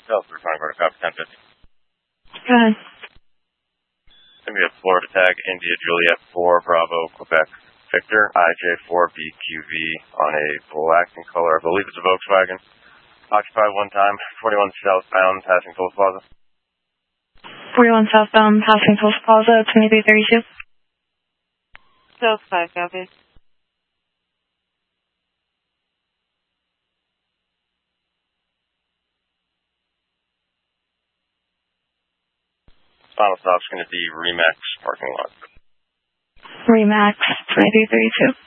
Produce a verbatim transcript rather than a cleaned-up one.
Delta Refine Quarter, copy ten fifty. Go ahead. Going to be a Florida tag, India Juliet four, Bravo, Quebec, Victor, I J four B Q V on a black in color. I believe it's a Volkswagen. Occupied one time, forty-one southbound, passing Tulsa Plaza. forty-one southbound, passing Tulsa Plaza, twenty-three thirty-two. Delta five, copy. Final stop's going to be Remax parking lot. Remax, twenty-three thirty-two.